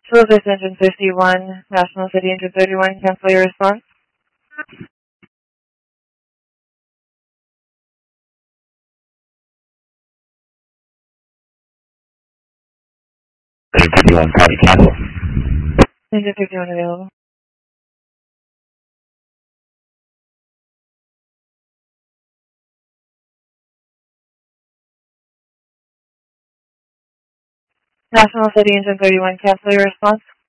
Service Engine 51, National City Engine 31, cancel your response. Engine 51, copy, cancel. Engine 51 available. National City Engine 31, cancel your response.